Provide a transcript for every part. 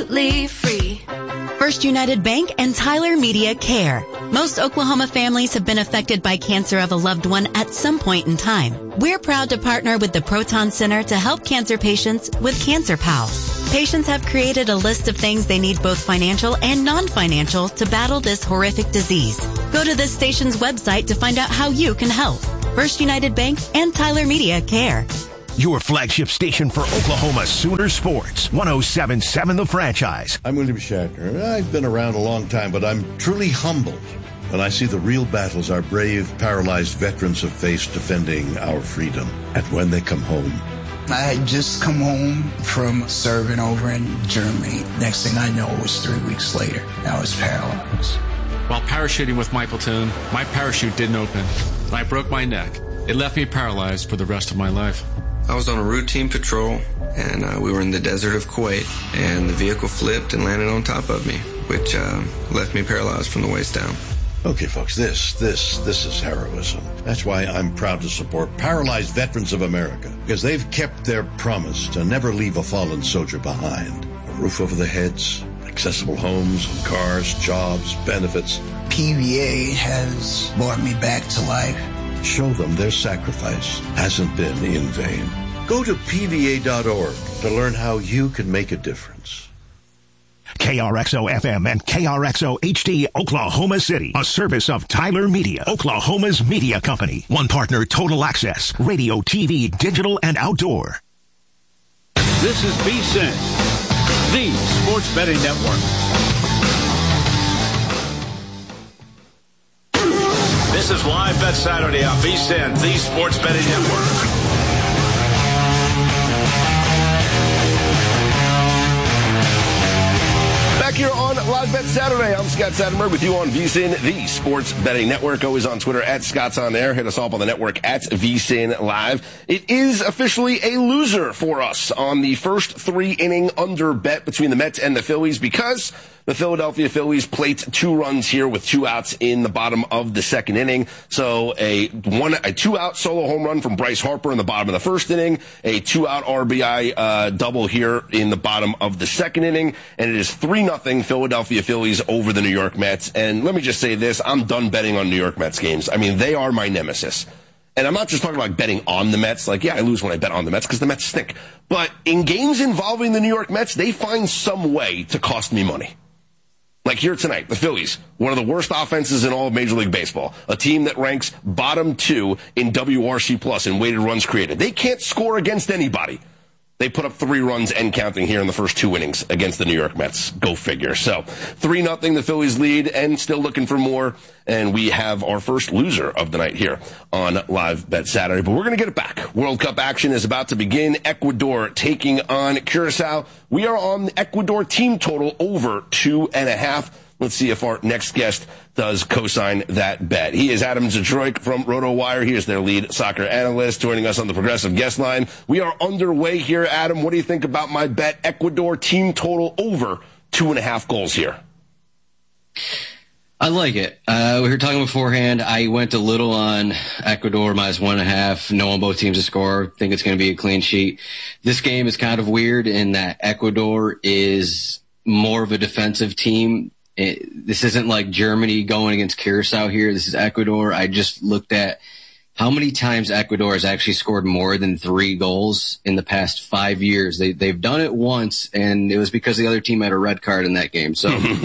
absolutely free. First United Bank and Tyler Media Care. Most Oklahoma families have been affected by cancer of a loved one at some point in time. We're proud to partner with the Proton Center to help cancer patients with Cancer Pals. Patients have created a list of things they need, both financial and non-financial, to battle this horrific disease. Go to this station's website to find out how you can help. First United Bank and Tyler Media Care. Your flagship station for Oklahoma Sooner Sports, 107.7 The Franchise. I'm William Shatner. I've been around a long time, but I'm truly humbled when I see the real battles our brave, paralyzed veterans have faced defending our freedom. And when they come home. I had just come home from serving over in Germany. Next thing I know, it was 3 weeks later. I was paralyzed. While parachuting with my platoon, my parachute didn't open, and I broke my neck. It left me paralyzed for the rest of my life. I was on a routine patrol, and we were in the desert of Kuwait, and the vehicle flipped and landed on top of me, which left me paralyzed from the waist down. Okay, folks, this is heroism. That's why I'm proud to support Paralyzed Veterans of America, because they've kept their promise to never leave a fallen soldier behind. A roof over their heads, accessible homes, cars, jobs, benefits. PVA has brought me back to life. Show them their sacrifice hasn't been in vain. Go to PVA.org to learn how you can make a difference. KRXO-FM and KRXO-HD, Oklahoma City. A service of Tyler Media, Oklahoma's media company. One partner, Total Access, radio, TV, digital, and outdoor. This is VSiN, the Sports Betting Network. This is Live Bet Saturday on VSiN, the Sports Betting Network. Back here on Live Bet Saturday, I'm Scott Satterberg with you on VSiN, the Sports Betting Network. Always on Twitter at Scott's On Air. Hit us up on the network at VSiN Live. It is officially a loser for us on the first 3-inning under bet between the Mets and the Phillies, because the Philadelphia Phillies plate 2 runs here with 2 outs in the bottom of the second inning. So a 2-out solo home run from Bryce Harper in the bottom of the first inning, a 2-out RBI double here in the bottom of the second inning, and it is 3-0 Philadelphia Phillies over the New York Mets. And let me just say this, I'm done betting on New York Mets games. I mean, they are my nemesis. And I'm not just talking about betting on the Mets. Like, yeah, I lose when I bet on the Mets because the Mets stink. But in games involving the New York Mets, they find some way to cost me money. Like here tonight, the Phillies, one of the worst offenses in all of Major League Baseball. A team that ranks bottom 2 in WRC plus in weighted runs created. They can't score against anybody. They put up 3 runs and counting here in the first 2 innings against the New York Mets. Go figure. So 3-0, the Phillies lead, and still looking for more. And we have our first loser of the night here on Live Bet Saturday. But we're going to get it back. World Cup action is about to begin. Ecuador taking on Curacao. We are on the Ecuador team total over 2.5. Let's see if our next guest does co-sign that bet. He is Adam Zdroik from RotoWire. He is their lead soccer analyst, joining us on the Progressive Guest Line. We are underway here. Adam, what do you think about my bet? Ecuador team total over 2.5 goals here. I like it. We were talking beforehand. I went a little on Ecuador -1.5. No on both teams to score. Think it's going to be a clean sheet. This game is kind of weird in that Ecuador is more of a defensive team. This isn't like Germany going against Curacao here. This is Ecuador. I just looked at how many times Ecuador has actually scored more than 3 goals in the past 5 years. They've done it once, and it was because the other team had a red card in that game. So,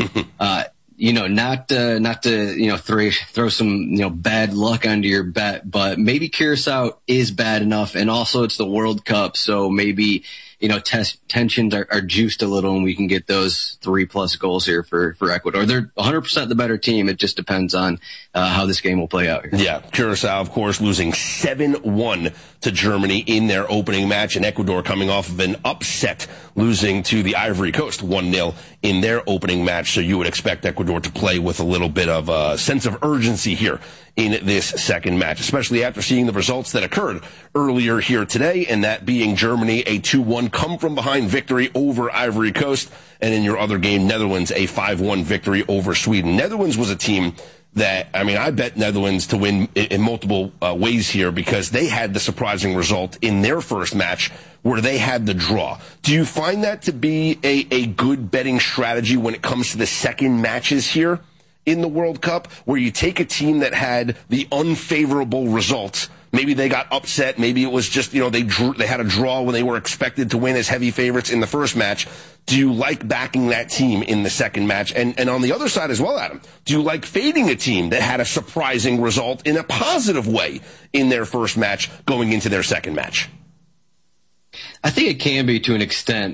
not to throw some bad luck onto your bet, but maybe Curacao is bad enough, and also it's the World Cup, so maybe tensions are juiced a little, and we can get those 3+ goals here for Ecuador. They're 100% the better team. It just depends on how this game will play out here. Yeah, Curacao, of course, losing 7-1 to Germany in their opening match, and Ecuador coming off of an upset, losing to the Ivory Coast 1-0 in their opening match. So you would expect Ecuador to play with a little bit of a sense of urgency here in this second match, especially after seeing the results that occurred earlier here today, and that being Germany, a 2-1 come-from-behind victory over Ivory Coast, and in your other game, Netherlands, a 5-1 victory over Sweden. Netherlands was a team that, I bet Netherlands to win in multiple ways here, because they had the surprising result in their first match where they had the draw. Do you find that to be a good betting strategy when it comes to the second matches here in the World Cup, where you take a team that had the unfavorable results? Maybe they got upset. Maybe it was just, they had a draw when they were expected to win as heavy favorites in the first match. Do you like backing that team in the second match? And on the other side as well, Adam, do you like fading a team that had a surprising result in a positive way in their first match going into their second match? I think it can be to an extent.